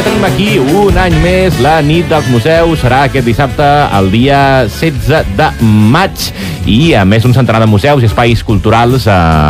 ja tenim aquí un any més la nit dels museus. Serà aquest dissabte, el dia 16 de maig. I, a més, un centenar de museus i espais culturals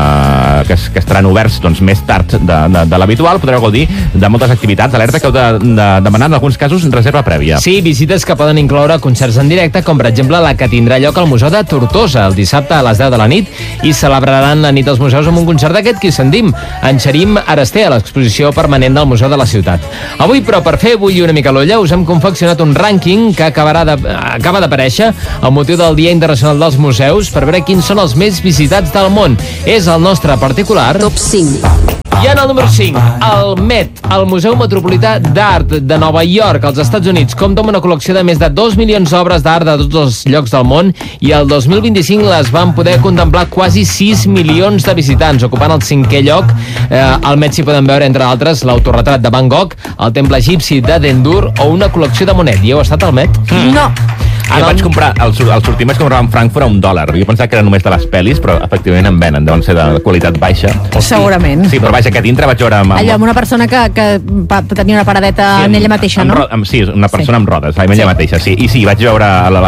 que estaran oberts més tard de l'habitual. Podreu gaudir de moltes activitats. Alerta que heu de demanar, en alguns casos, reserva prèvia. Sí, visites que poden incloure concerts en directe, com per exemple la que tindrà lloc al Museu de Tortosa el dissabte a les 10 de la nit, i celebraran la nit dels museus amb un concert d'aquest qui sentim, en Xerim Arasté, a l'exposició permanent del Museu de la Ciutat. Avui, però, per fer bullir una mica l'olla, us hem confeccionat un rànquing que acaba d'aparèixer amb motiu del Dia Internacional dels Museus per veure quins són els més visitats del món. És el nostre particular Top 5. I en el número 5, el Met, el Museu Metropolità d'Art de Nova York, als Estats Units, compta amb una col·lecció de més de 2 milions d'obres d'art de tots els llocs del món, i el 2025 les van poder contemplar quasi 6 milions de visitants, ocupant el 5è lloc. Al Met s'hi poden veure, entre d'altres, l'autorretrat de Van Gogh, el temple egipci de Dendur o una col·lecció de Monet. I heu estat al Met? No. Jo vaig comprar, el sortim vaig comprar en Frankfurt a $1. Jo pensava que era només de les pel·lis, però efectivament en venen, deuen ser de qualitat baixa. Segurament. Sí, però vaja, que dintre vaig veure... Allò, amb una persona que tenia una paradeta en ella mateixa, no? Sí, una persona amb rodes, en ella mateixa, sí. I sí, vaig veure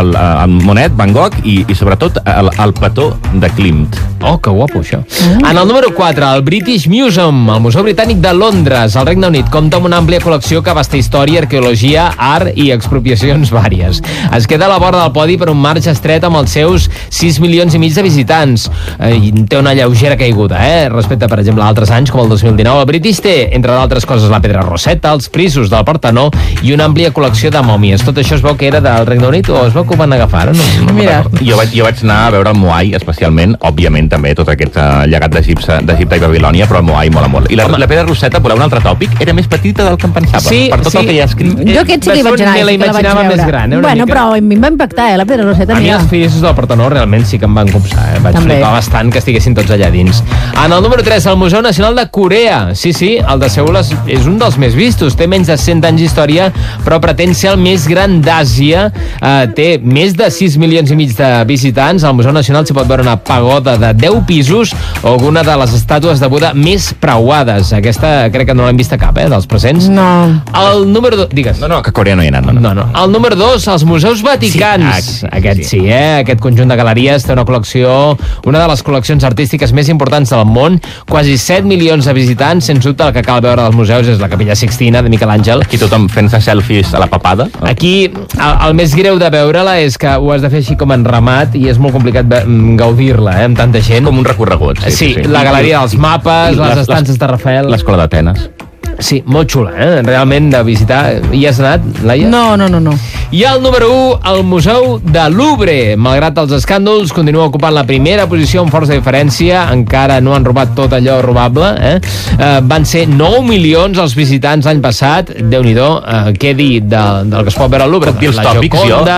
el Monet, Van Gogh i sobretot el petó de Klimt. Oh, que guapo, això. En el número 4, el British Museum, el Museu Britànic de Londres, al Regne Unit, compta amb una àmplia col·lecció que abasta història, arqueologia, art i expropiacions vàries. Es queda a la vora del podi per un marge estret amb els seus 6 milions i mig de visitants. I té una lleugera caiguda, respecte, per exemple, a altres anys, com el 2019. El British té, entre d'altres coses, la pedra Rosetta, els frisos del Partenó i una àmplia col·lecció de mòmies. Tot això es veu que era del Regne Unit o es veu que ho van agafar? No. Mira. Jo vaig anar a veure el Moai, especialment, òbviament, també tot aquest llegat d'Egipte i Babilònia, però el Moai mola molt. I la pedra Rosetta, voleu un altre tòpic, era més petita del que em pensava. Sí, per tot el que hi ha escrit. Jo aquest sí que hi vaig anar. Me la imaginava més gran, Bueno, però a mi em va impactar, la pedra Rosetta. A mi els frisos del Partenó realment sí que em van copsar. Vaig flipar bastant que estiguessin tots allà dins. En el número 3, el Museu Nacional de Corea. Sí, el de Seul és un dels més vistos. Té menys de 100 anys d'història, però pretén ser el més gran d'Àsia. Té més de 6 milions i mig de visitants. Al Museu Nacional s'hi pot veure una pagoda de 10 pisos o alguna de les estàtues de Buda més preuades. Aquesta crec que no l'hem vista cap, dels presents. No. El número 2... Digues. No, que a Corea no hi ha anat. No. El número 2, els Museus Vaticans. Sí, aquest sí, aquest conjunt de galeries té una col·lecció, una de les col·leccions artístiques més importants del món, quasi 7 milions de visitants. Sens dubte, el que cal veure dels museus és la Capella Sixtina de Miquel Àngel. Aquí tothom fent-se selfies a la papada. Aquí el més greu de veure-la és que ho has de fer així com en ramat i és molt complicat gaudir-la, amb tanta gent. Com un recorregut. Sí, la galeria dels mapes, les estances de Rafael. L'escola d'Atenes. Sí, molt xula, realment, de visitar. Hi has anat, Laia? No. I el número 1, el Museu de Louvre. Malgrat els escàndols, continua ocupant la primera posició amb força diferència. Encara no han robat tot allò robable. Van ser 9 milions els visitants l'any passat. Déu-n'hi-do, què dir del que es pot veure al Louvre? Els tòpics,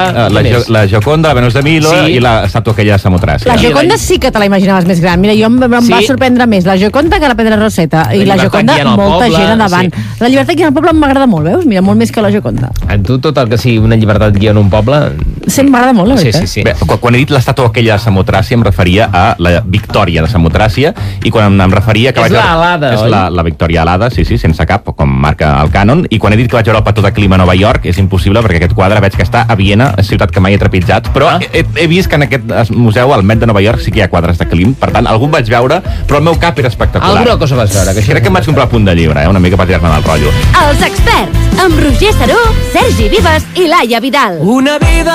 la Gioconda, la Venus de Milo i l'estàtua aquella de Samotràcia. La Gioconda sí que te la imaginaves més gran. Mira, jo em va sorprendre més la Gioconda que la pedra Rosetta. I la Gioconda, molta gent endavant. La llibertat aquí en el poble m'agrada molt, veus? Mira, molt més que la Gioconda. A tu tot el que sigui una llibertat aquí en un poble... Sempre m'agrada molt, la veritat. Sí. Bé, quan he dit l'estàtua aquella de Samotràcia em referia a la Victòria de Samotràcia, i quan em referia que és l'alada, oi? És la Victòria alada, sí, sense cap, com marca el cànon. I quan he dit que vaig veure el petó de Klimt a Nova York, és impossible perquè aquest quadre veig que està a Viena, ciutat que mai he trepitjat, però he vist que en aquest museu, al Met de Nova York, sí que hi ha quadres de Klimt, per tant, algun vaig veure, però el meu cap era espectacular. Alguna cosa vas veure. Crec que em vaig comprar el punt de llibre, una mica per tirar-me del rotllo. Els experts, amb Roger Saró, Sergi Vives i Laia Vidal. Una vida